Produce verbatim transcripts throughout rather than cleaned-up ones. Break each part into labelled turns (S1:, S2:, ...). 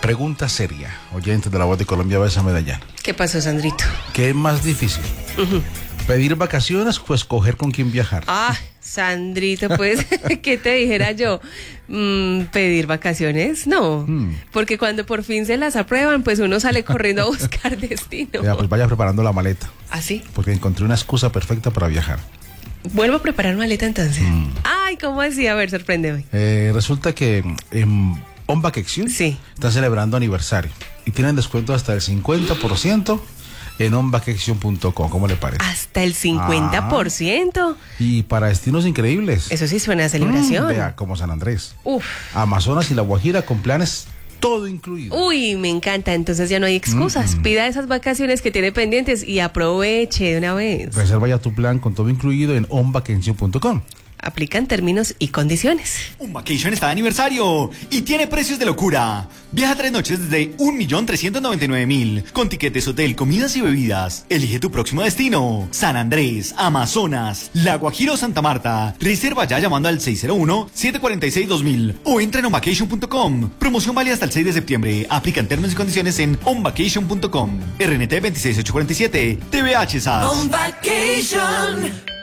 S1: Pregunta seria, oyentes de La Voz de Colombia, Bésame Dayan.
S2: ¿Qué pasó, Sandrito?
S1: ¿Qué es más difícil? Uh-huh. ¿Pedir vacaciones o escoger con quién viajar?
S2: Ah, Sandrito, pues, ¿qué te dijera yo? Mm, ¿Pedir vacaciones? No, mm. porque cuando por fin se las aprueban, pues uno sale corriendo a buscar destino.
S1: Ya, pues vaya preparando la maleta.
S2: ¿Ah, sí?
S1: Porque encontré una excusa perfecta para viajar.
S2: ¿Vuelvo a preparar maleta entonces? Mm. Ay, ¿cómo así? A ver, sorpréndeme.
S1: Eh, resulta que en On Vacation
S2: sí.
S1: están celebrando aniversario y tienen descuento hasta el cincuenta por ciento en on vacation punto com. ¿Cómo le parece?
S2: Hasta el cincuenta por ciento.
S1: Ah, y para destinos increíbles.
S2: Eso sí suena a celebración.
S1: Mm, vea, como San Andrés.
S2: Uf.
S1: Amazonas y La Guajira con planes todo incluido.
S2: Uy, me encanta. Entonces ya no hay excusas. Mm-hmm. Pida esas vacaciones que tiene pendientes y aproveche de una vez.
S1: Reserva ya tu plan con todo incluido en on vacation punto com.
S2: Aplican términos y condiciones.
S3: On Vacation está de aniversario y tiene precios de locura. Viaja tres noches desde un millón trescientos noventa y nueve mil con tiquetes, hotel, comidas y bebidas. Elige tu próximo destino. San Andrés, Amazonas, La Guajira o Santa Marta. Reserva ya llamando al seis cero uno, siete cuatro seis, dos mil o entra en on vacation punto com. Promoción válida hasta el seis de septiembre. Aplican términos y condiciones en on vacation punto com. R N T veintiséis mil ochocientos cuarenta y siete. T V H S A S.
S4: On Vacation.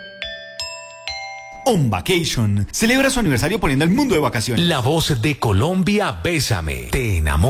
S3: On Vacation celebra su aniversario poniendo el mundo de vacaciones.
S5: La Voz de Colombia, Bésame, te enamora.